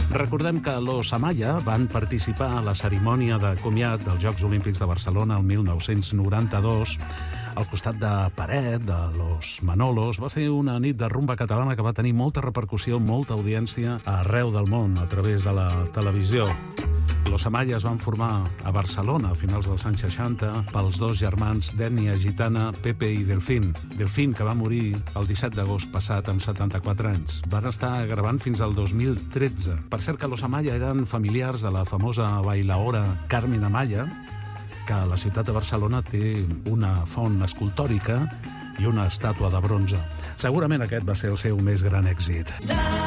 Recordem que los Amaya van participar a la cerimònia de comiat dels Jocs Olímpics de Barcelona el 1992 al costat de Peret, de Los Manolos. Va ser una nit de rumba catalana que va tenir molta repercussió, molta audiència arreu del món a través de la televisió. Los Amaya es van formar a Barcelona a finals dels anys 60 pels dos germans d'ètnia gitana, Pepe i Delfín. Delfín, que va morir el 17 d'agost passat amb 74 anys. Van estar gravant fins al 2013. Per cert que Los Amaya eren familiars de la famosa bailaora Carmen Amaya, que a la ciutat de Barcelona té una font escultòrica i una estàtua de bronze. Segurament aquest va ser el seu més gran èxit.